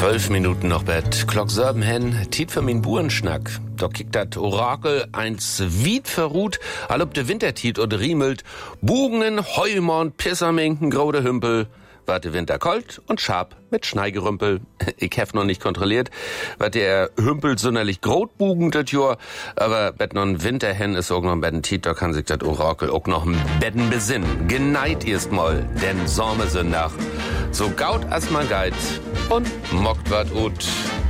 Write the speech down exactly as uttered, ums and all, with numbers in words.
Zwölf Minuten noch Bett. Glock sieben hen, Tiet für min Burenschnack. Da kickt dat Orakel eins Wied verruht, all ob de Wintertiet und riemelt, Bugenen, Heumorn, Pisserminken, grode Hümpel. Warte Winter kalt und scharf mit Schneigerümpel. Ich hef noch nicht kontrolliert, wat der Hümpel sonderlich grotbugen das Jahr, aber bet non Winterhen ist auch noch ein betten Tiet, da kann sich das Orakel auch noch ein Betten besinnen. Geneit erst mal, denn Sommer sind nach. So gaut as man geit und mockt wat ut.